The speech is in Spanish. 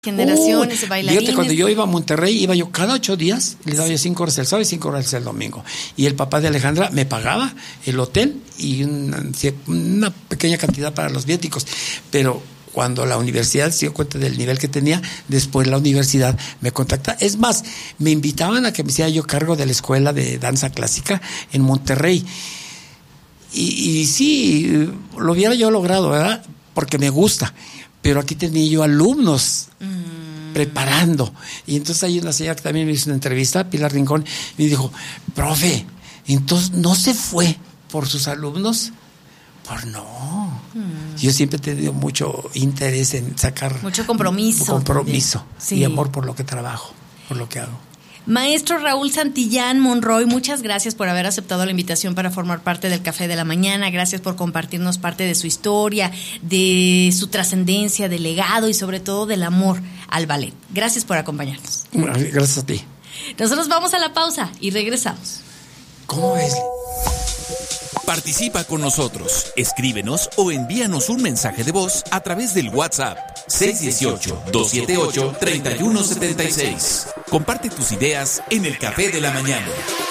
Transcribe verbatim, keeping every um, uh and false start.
Generaciones uh, de bailarines. Fíjate, cuando yo iba a Monterrey, iba yo cada ocho días, le daba yo cinco horas el sábado y cinco horas el domingo. Y el papá de Alejandra me pagaba el hotel y una, una pequeña cantidad para los viáticos. Pero cuando la universidad se dio cuenta del nivel que tenía, después la universidad me contacta. Es más, me invitaban a que me hiciera yo cargo de la escuela de danza clásica en Monterrey. Y, y sí, lo hubiera yo logrado, ¿verdad? Porque me gusta. Pero aquí tenía yo alumnos mm. preparando. Y entonces hay una señora que también me hizo una entrevista, Pilar Rincón, y me dijo, profe, entonces no se fue por sus alumnos. Por no. Mm. Yo siempre he tenido mucho interés en sacar. Mucho compromiso. Compromiso sí. Y amor por lo que trabajo, por lo que hago. Maestro Raúl Santillán Monroy, muchas gracias por haber aceptado la invitación para formar parte del Café de la Mañana. Gracias por compartirnos parte de su historia, de su trascendencia, del legado y sobre todo del amor al ballet. Gracias por acompañarnos. Gracias a ti. Nosotros vamos a la pausa y regresamos. ¿Cómo es? Participa con nosotros, escríbenos o envíanos un mensaje de voz a través del WhatsApp seis uno ocho, dos siete ocho, tres uno siete seis. Comparte tus ideas en el Café de la Mañana.